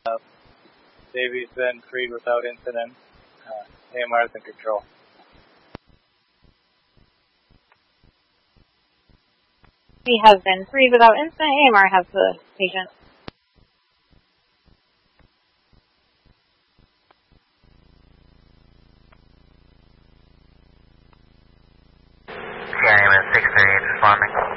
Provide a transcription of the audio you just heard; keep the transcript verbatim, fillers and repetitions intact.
Uh, Davy's been freed without incident. Uh, A M R is in control. He has been freed without incident. A M R has the patient. Yeah, A M S six thirty-eight responding.